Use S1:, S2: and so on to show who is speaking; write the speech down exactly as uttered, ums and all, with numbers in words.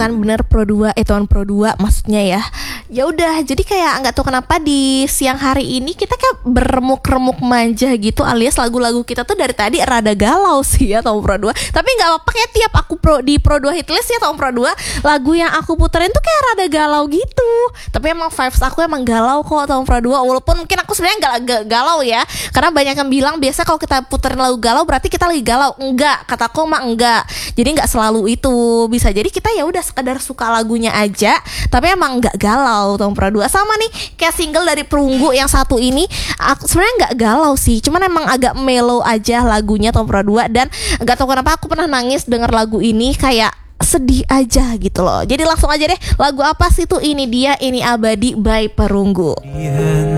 S1: kan bener Pro dua, eh tahun Pro dua maksudnya ya. Ya udah, jadi kayak nggak tahu kenapa di siang hari ini kita kayak beremuk-remuk manja gitu, alias lagu-lagu kita tuh dari tadi rada galau sih ya tahun Pro dua. Tapi nggak apa-apa, kayak tiap aku pro di Pro dua hitlist ya tahun Pro dua, lagu yang aku puterin tuh kayak rada galau gitu. Tapi emang vibes aku emang galau kok tahun Pro dua, walaupun mungkin aku sebenarnya nggak ga, galau ya, karena banyak yang bilang biasa kalau kita puterin lagu galau berarti kita lagi galau. Enggak, kataku mah enggak. Jadi nggak selalu itu, bisa jadi kita ya udah sekedar suka lagunya aja, tapi emang nggak galau tahun Pro dua. Sama nih kayak single dari Perunggu yang satu ini, aku sebenarnya nggak galau sih, cuman emang agak mellow aja lagunya tahun Pro dua. Dan nggak tahu kenapa aku pernah nangis denger lagu ini, kayak sedih aja gitu loh. Jadi langsung aja deh, lagu apa sih tuh? Ini dia, Ini Abadi by Perunggu.